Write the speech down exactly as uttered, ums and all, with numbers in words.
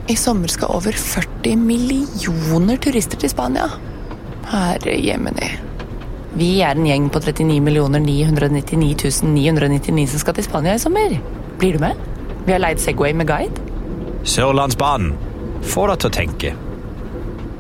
I sommer skal over førti millioner turister til Spania. Herre jemini. Vi er en gjeng på trettini millioner ni hundre nittini tusen ni hundre nittini som skal til Spania i sommer. Blir du med? Vi har leid Segway med guide. Sørlandsbanen. Få deg til å tenke.